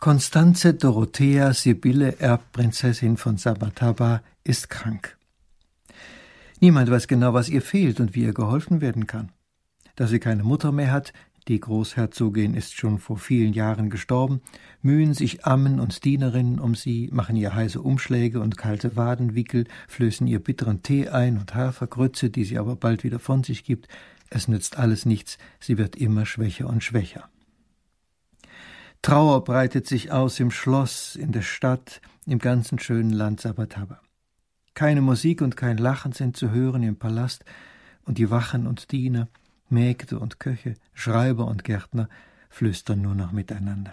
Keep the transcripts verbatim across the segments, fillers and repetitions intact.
Constanze Dorothea Sibylle Erbprinzessin von Sabataba ist krank. Niemand weiß genau, was ihr fehlt und wie ihr geholfen werden kann. Da sie keine Mutter mehr hat, die Großherzogin ist schon vor vielen Jahren gestorben, mühen sich Ammen und Dienerinnen um sie, machen ihr heiße Umschläge und kalte Wadenwickel, flößen ihr bitteren Tee ein und Hafergrütze, die sie aber bald wieder von sich gibt. Es nützt alles nichts, sie wird immer schwächer und schwächer. Trauer breitet sich aus im Schloss, in der Stadt, im ganzen schönen Land Sabataba. Keine Musik und kein Lachen sind zu hören im Palast, und die Wachen und Diener, Mägde und Köche, Schreiber und Gärtner flüstern nur noch miteinander.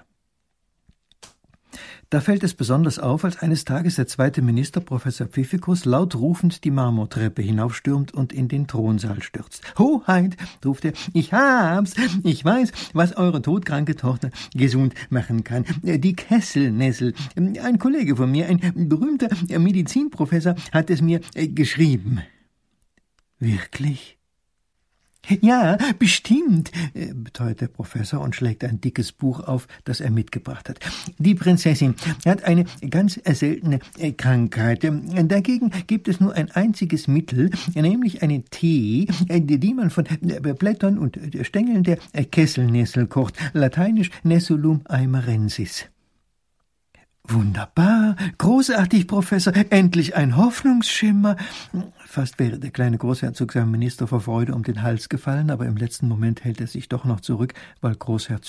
Da fällt es besonders auf, als eines Tages der zweite Minister, Professor Pfiffikus, laut rufend die Marmortreppe hinaufstürmt und in den Thronsaal stürzt. »Hoheit«, ruft er, »ich hab's, ich weiß, was eure todkranke Tochter gesund machen kann. Die Kesselnessel. Ein Kollege von mir, ein berühmter Medizinprofessor, hat es mir geschrieben.« »Wirklich?« »Ja, bestimmt«, beteuert der Professor und schlägt ein dickes Buch auf, das er mitgebracht hat. »Die Prinzessin hat eine ganz seltene Krankheit. Dagegen gibt es nur ein einziges Mittel, nämlich einen Tee, die man von Blättern und Stängeln der Kesselnessel kocht, lateinisch Nessulum aimarensis.« »Wunderbar, großartig, Professor, endlich ein Hoffnungsschimmer.« Fast wäre der kleine Großherzog seinem Minister vor Freude um den Hals gefallen, aber im letzten Moment hält er sich doch noch zurück, weil Großherzog